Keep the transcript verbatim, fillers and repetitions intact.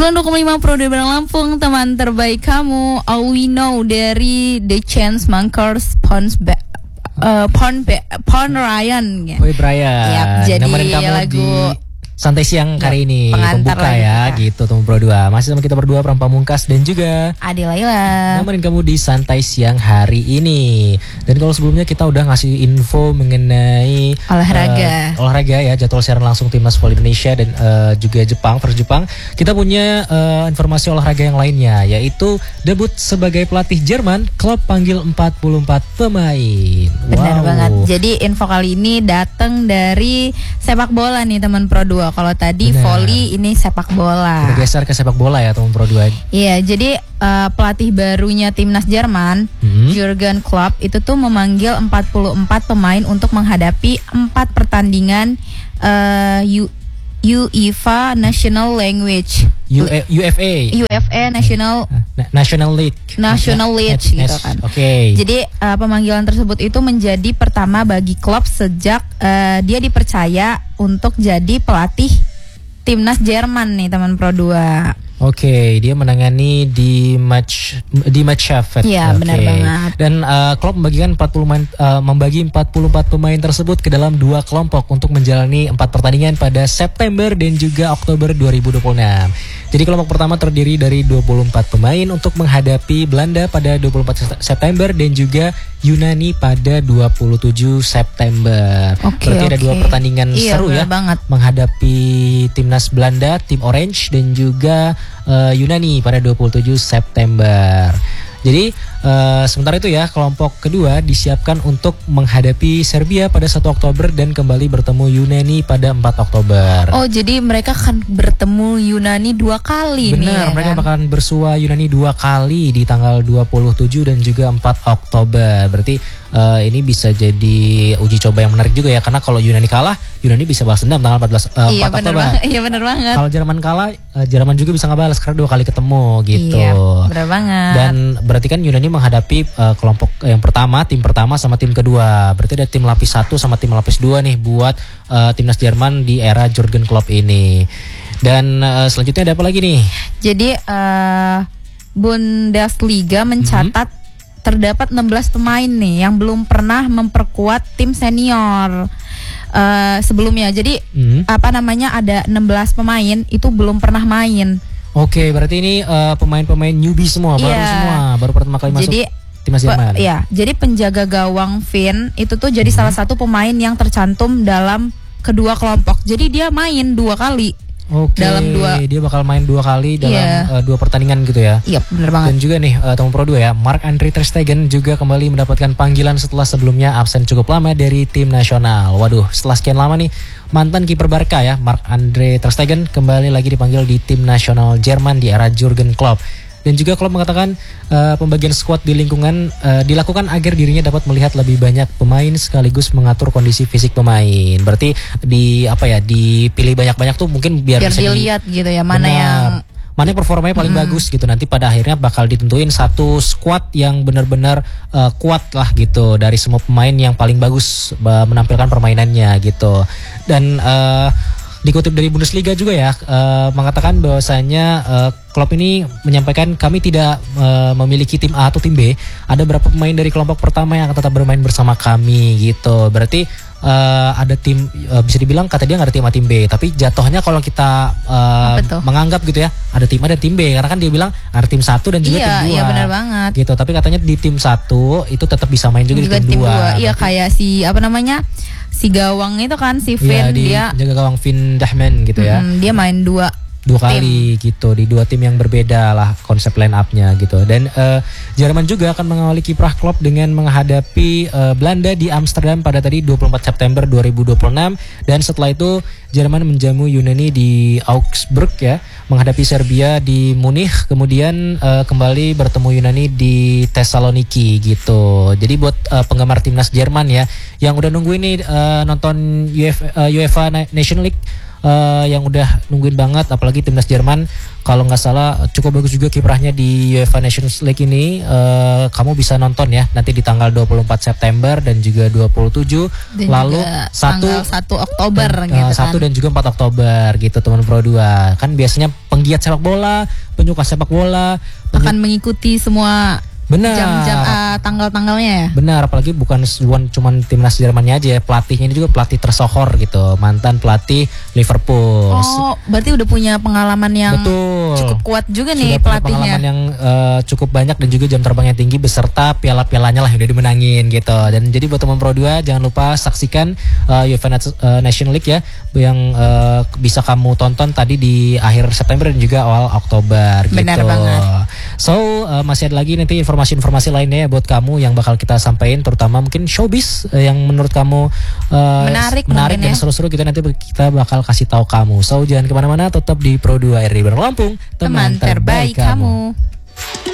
sembilan puluh koma lima Pro Bandung Lampung, teman terbaik kamu. All We Know dari The Chainsmokers, Pons Ba- uh, Pon Ba- Pon Ryan. Boy Brian. Yap, jadi nemenin kamu lagu di Santai Siang yep, kali ini, pembuka ya kita. Gitu teman Pro dua. Masih sama kita berdua, Pram Pamungkas dan juga Ade Laila. nemenin kamu di Santai Siang hari ini. Dan kalau sebelumnya kita udah ngasih info mengenai olahraga, uh, olahraga ya, jadwal siaran langsung timnas voli Indonesia dan uh, juga Jepang versus Jepang. Kita punya uh, informasi olahraga yang lainnya, yaitu debut sebagai pelatih Jerman, klub panggil empat puluh empat pemain. Benar wow. banget. Jadi info kali ini datang dari sepak bola nih teman Pro dua. Kalau tadi Benar. voli, ini sepak bola. Kita geser ke sepak bola ya teman Pro dua. Iya, jadi uh, pelatih barunya timnas Jerman, hmm. Jurgen Klopp, itu tuh memanggil empat puluh empat pemain untuk menghadapi empat pertandingan uh, U- UEFA National Language U- UFA UEFA National National League National League N- gitu kan. Oke. Okay. Jadi uh, pemanggilan tersebut itu menjadi pertama bagi klub sejak uh, dia dipercaya untuk jadi pelatih timnas Jerman nih teman Pro dua. Oke, okay, dia menangani di match di match Sheffield. Iya, okay. benar banget. Dan uh, klub membagikan empat puluh main, uh, membagi empat puluh empat pemain tersebut ke dalam dua kelompok untuk menjalani empat pertandingan pada September dan juga Oktober dua ribu dua puluh enam. Jadi kelompok pertama terdiri dari dua puluh empat pemain untuk menghadapi Belanda pada dua puluh empat September dan juga Yunani pada dua puluh tujuh September. Okay, Berarti okay. ada dua pertandingan iya, seru ya banget. Menghadapi timnas Belanda, tim Orange dan juga Uh, Yunani pada dua puluh tujuh September. Jadi uh, sementara itu ya, kelompok kedua disiapkan untuk menghadapi Serbia pada satu Oktober dan kembali bertemu Yunani pada empat Oktober. Oh, jadi mereka akan bertemu Yunani dua kali. Benar, nih ya mereka kan? bakalan bersua Yunani dua kali di tanggal dua puluh tujuh dan juga empat Oktober. Berarti uh, ini bisa jadi uji coba yang menarik juga ya, karena kalau Yunani kalah, Yunani bisa balas dendam tanggal empat belas uh, iya, empat Oktober. Banget, iya benar banget. Kalau Jerman kalah, uh, Jerman juga bisa ngebalas karena dua kali ketemu gitu. Iya, benar banget. Dan berarti kan Yunani menghadapi uh, kelompok yang pertama, tim pertama sama tim kedua. Berarti ada tim lapis satu sama tim lapis dua nih buat uh, timnas Jerman di era Jurgen Klopp ini. Dan uh, selanjutnya ada apa lagi nih? Jadi uh, Bundesliga mencatat mm-hmm. terdapat enam belas pemain nih yang belum pernah memperkuat tim senior uh, sebelumnya. Jadi mm-hmm. apa namanya ada enam belas pemain itu belum pernah main. Oke, berarti ini uh, pemain-pemain newbie semua, baru yeah. semua, baru pertama kali masuk jadi, timnas Jerman. Iya, jadi penjaga gawang Finn itu tuh jadi hmm. salah satu pemain yang tercantum dalam kedua kelompok. Jadi dia main dua kali. Oke, dalam dua, dia bakal main dua kali dalam yeah. uh, dua pertandingan gitu ya. Iya, benar banget. Dan juga nih uh, teman Pro dua ya, Marc-Andre ter Stegen juga kembali mendapatkan panggilan setelah sebelumnya absen cukup lama dari tim nasional. Waduh, setelah sekian lama nih mantan kiper Barca ya, Marc-Andre ter Stegen kembali lagi dipanggil di tim nasional Jerman di era Jurgen Klopp. Dan juga Klopp mengatakan uh, pembagian skuad di lingkungan uh, dilakukan agar dirinya dapat melihat lebih banyak pemain sekaligus mengatur kondisi fisik pemain. Berarti di apa ya, dipilih banyak-banyak tuh mungkin biar, biar bisa dilihat di, gitu ya mana benar, yang mana yang performanya paling hmm. bagus gitu. Nanti pada akhirnya bakal ditentuin satu skuad yang benar-benar uh, kuat lah gitu dari semua pemain yang paling bagus uh, menampilkan permainannya gitu. Dan uh, dikutip dari Bundesliga juga ya, uh, mengatakan bahwasanya uh, Klopp ini menyampaikan kami tidak uh, memiliki tim A atau tim B. Ada beberapa pemain dari kelompok pertama yang akan tetap bermain bersama kami gitu. Berarti uh, ada tim, uh, bisa dibilang kata dia nggak ada tim A tim B. Tapi jatuhnya kalau kita uh, menganggap gitu ya, ada tim A dan tim B. Karena kan dia bilang ada tim satu dan juga iya, tim dua. Iya benar banget. Gitu. Tapi katanya di tim satu itu tetap bisa main juga, juga di tim, tim dua. Iya, kayak si apa namanya, si gawang itu kan si Finn, ya, dia jaga gawang Finn Dahmen gitu ya. Hmm, dia main dua dua kali tim. Gitu di dua tim yang berbeda lah konsep line up-nya gitu. Dan uh, Jerman juga akan mengawali kiprah Klopp dengan menghadapi uh, Belanda di Amsterdam pada tadi dua puluh empat September dua ribu dua puluh enam, dan setelah itu Jerman menjamu Yunani di Augsburg ya, menghadapi Serbia di Munich, kemudian uh, kembali bertemu Yunani di Thessaloniki gitu. Jadi buat uh, penggemar timnas Jerman ya yang udah nunggu ini uh, nonton UEFA, uh, UEFA Nation League, Uh, yang udah nungguin banget, apalagi timnas Jerman kalau nggak salah cukup bagus juga kiprahnya di UEFA Nations League ini. Uh, kamu bisa nonton ya nanti di tanggal dua puluh empat September dan juga dua puluh tujuh, dan lalu satu Oktober dan, gitu uh, kan. satu dan juga empat Oktober gitu teman Pro dua. Kan biasanya penggiat pegiat sepak bola, penyuka sepak bola, penyu- Akan mengikuti semua benar. jam-jam uh, tanggal-tanggalnya ya. Benar, apalagi bukan bukan cuman timnas Jermannya aja ya, pelatihnya ini juga pelatih tersohor gitu, mantan pelatih Liverpool. Oh, berarti udah punya pengalaman yang Betul. cukup kuat juga nih Sudah punya pelatihnya. pengalaman yang uh, cukup banyak dan juga jam terbangnya tinggi beserta piala-pialanya lah yang udah dimenangin gitu. Dan jadi buat teman Pro dua jangan lupa saksikan uh, UEFA uh, National League ya yang uh, bisa kamu tonton tadi di akhir September dan juga awal Oktober gitu. Benar banget. So uh, masih ada lagi nanti informasi-informasi lainnya ya buat kamu yang bakal kita sampaikan, terutama mungkin showbiz uh, yang menurut kamu uh, Menarik menarik mungkin dan ya. seru-seru gitu, nanti kita bakal kasih tahu kamu. So jangan kemana-mana, tetap di Pro dua R D Bandung Lampung, Teman terbaik kamu.